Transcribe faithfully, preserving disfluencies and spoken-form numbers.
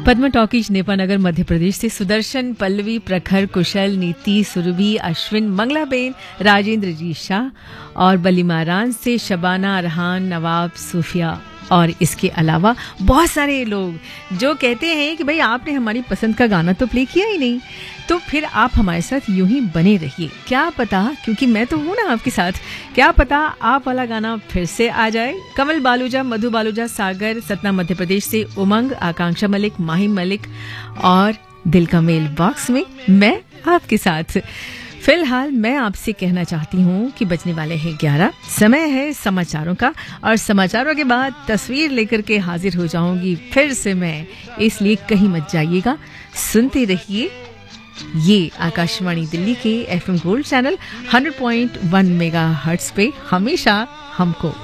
Padma talkies Nepanagar Madhya Pradesh से सुदर्शन, पल्लवी, प्रखर, कुशल, नीति, सुरभि, अश्विन, मंगलाबेन, राजेंद्र जी शाह और बलीमारान से शबाना, अरहान, नवाब, सूफिया और इसके अलावा बहुत सारे लोग जो कहते हैं कि भाई आपने हमारी पसंद का गाना तो प्ले किया ही नहीं, तो फिर आप हमारे साथ यूं ही बने रहिए। क्या पता, क्योंकि मैं तो हूं ना आपके साथ, क्या पता आप वाला गाना फिर से आ जाए। कमल बालूजा, मधु बालूजा, सागर, सतना मध्य प्रदेश से उमंग, आकांक्षा मलिक, माहिम मलिक और दिल का मेल बॉक्स में मैं आपके साथ। फिलहाल मैं आपसे कहना चाहती हूँ कि बजने वाले हैं ग्यारह, समय है समाचारों का और समाचारों के बाद तस्वीर लेकर के हाजिर हो जाऊंगी फिर से मैं, इसलिए कहीं मत जाइएगा, सुनते रहिए ये आकाशवाणी दिल्ली के FM gold channel hundred point one megahertz पे, हमेशा हमको।